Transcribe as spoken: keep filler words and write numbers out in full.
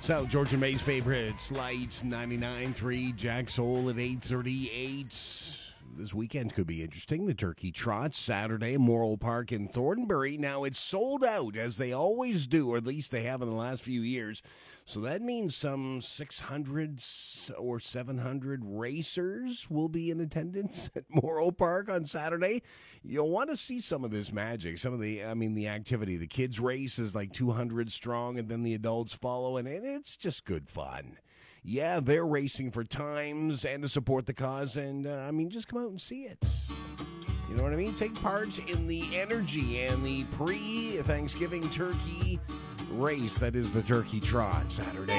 South Georgia May's favorites, Lights ninety-nine point three, Jack Soul at eight thirty-eight. This weekend could be interesting. The Turkey Trot, Saturday, Morrill Park in Thornbury. Now, it's sold out, as they always do, or at least they have in the last few years. So that means some six hundred or seven hundred racers will be in attendance at Morrill Park on Saturday. You'll want to see some of this magic, some of the, I mean, the activity. The kids' race is like two hundred strong, and then the adults follow, and it's just good fun. Yeah, they're racing for times and to support the cause, and, uh, I mean, just come out and see it. You know what I mean? Take part in the energy and the pre-Thanksgiving turkey race that is the Turkey Trot Saturday.